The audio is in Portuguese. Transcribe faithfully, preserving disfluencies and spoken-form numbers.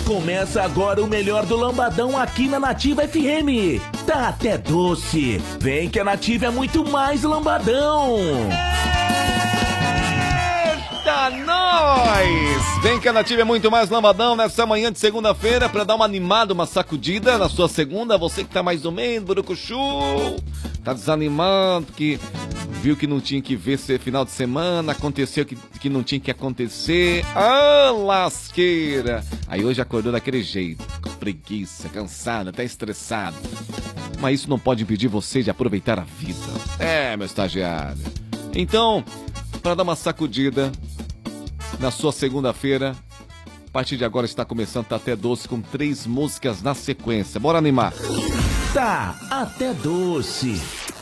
Começa agora o melhor do Lambadão aqui na Nativa F M. Tá até doce. Vem que a Nativa é muito mais Lambadão. Eita, nós! Vem que a Nativa é muito mais Lambadão nessa manhã de segunda-feira pra dar uma animada, uma sacudida na sua segunda. Você que tá mais ou menos, burucuchu, tá desanimado, que viu que não tinha que ver esse final de semana, aconteceu que, que não tinha que acontecer. Ah, lasqueira! Aí hoje acordou daquele jeito, com preguiça, cansado, até estressado. Mas isso não pode impedir você de aproveitar a vida. É, meu estagiário. Então, para dar uma sacudida na sua segunda-feira, a partir de agora está começando Tá Até Doce com três músicas na sequência. Bora animar! Tá até doce.